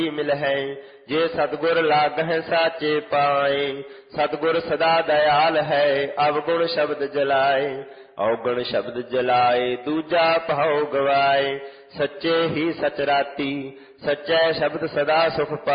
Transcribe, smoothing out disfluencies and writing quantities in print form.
ਮਿਲ ਹੈ। ਜੇ ਸਤਿਗੁਰ ਲਾਗਹਿ ਸਾਚੇ ਪਾਏ, ਸਤਿਗੁਰ ਸਦਾ ਦਇਆਲ ਹੈ। ਅਵਗੁਣ ਸ਼ਬਦ ਜਲਾਏ, ਔਗਣ ਸ਼ਬਦ ਜਲਾਏ। ਦੂਜਾ ਭਾਉ ਗਵਾਏ, ਸੱਚੇ ਹੀ ਸਚ ਰਾਤੀ। ਸੱਚੇ ਸ਼ਬਦ ਸਦਾ ਸੁਖ ਪਾਏ।